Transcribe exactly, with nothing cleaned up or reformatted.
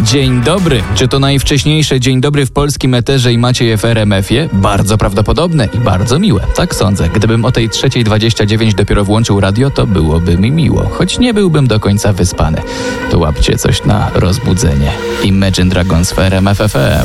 Dzień dobry. Czy to najwcześniejsze dzień dobry w polskim eterze i macie je w R M F-ie? Bardzo prawdopodobne i bardzo miłe. Tak sądzę. Gdybym o tej trzeciej dwadzieścia dziewięć dopiero włączył radio, to byłoby mi miło. Choć nie byłbym do końca wyspany. To łapcie coś na rozbudzenie. Imagine Dragons w R M F F M.